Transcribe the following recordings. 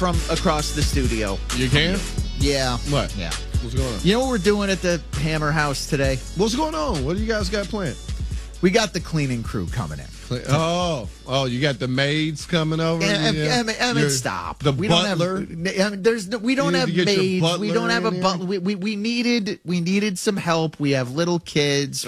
from across the studio. You can? Yeah. What? Yeah. What's going on? You know what we're doing at the Hammer House today? What's going on? What do you guys got planned? We got the cleaning crew coming in. Oh, you got the maids coming over. Stop. The we butler. Don't have, we don't have maids. We don't have a butler. We needed some help. We have little kids.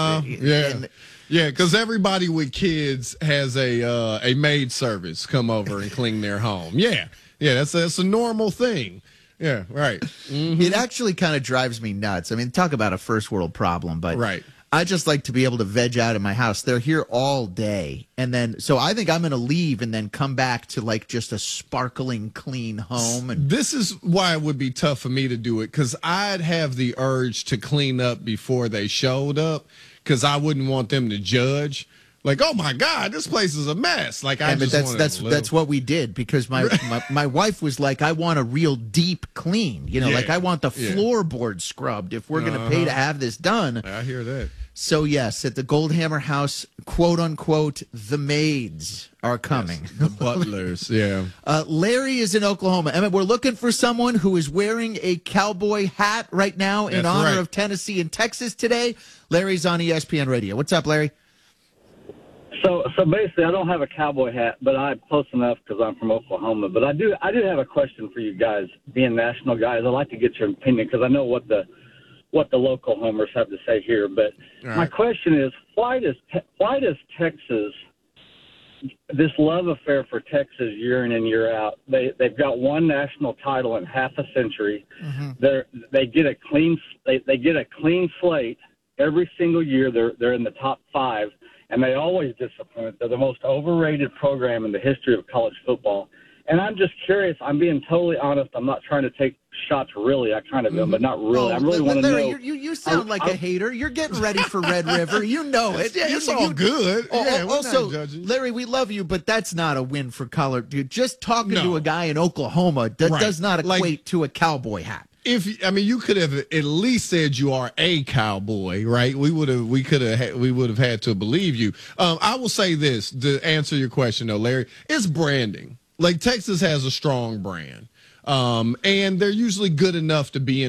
Yeah, because everybody with kids has a maid service come over and clean their home. Yeah, that's a normal thing. Yeah, right. Mm-hmm. It actually kind of drives me nuts. I mean, talk about a first world problem, but right. I just like to be able to veg out in my house. They're here all day. And then, so I think I'm going to leave and then come back to like just a sparkling clean home. And this is why it would be tough for me to do it, because I'd have the urge to clean up before they showed up, because I wouldn't want them to judge. Like, oh my God, this place is a mess. Like, that's what we did, because my wife was like, I want a real deep clean. Like I want the floorboard scrubbed if we're going to pay to have this done. I hear that. So yes, at the Goldhammer House, quote unquote, the maids are coming. Yes, the butlers, yeah. Larry is in Oklahoma. Emmett, we're looking for someone who is wearing a cowboy hat right now in honor of Tennessee and Texas today. Larry's on ESPN Radio. What's up, Larry? So basically, I don't have a cowboy hat, but I'm close enough because I'm from Oklahoma. But I do have a question for you guys, being national guys. I'd like to get your opinion, because I know what the local homers have to say here. But my question is, why does Texas, this love affair for Texas year in and year out? They've got one national title in half a century. Mm-hmm. They get a clean slate every single year. They're in the top 5. And they always disappoint. They're the most overrated program in the history of college football. And I'm just curious. I'm being totally honest. I'm not trying to take shots, really. I kind of am, but not really. I really want to know. You sound like a hater. You're getting ready for Red River. You know it. Yeah, it's all good. Also, Larry, we love you, but that's not a win for color. Dude, just talking to a guy in Oklahoma does not equate to a cowboy hat. You could have at least said you are a cowboy, right? We would have had to believe you. I will say this to answer your question, though, Larry. It's branding. Like, Texas has a strong brand, and they're usually good enough to be in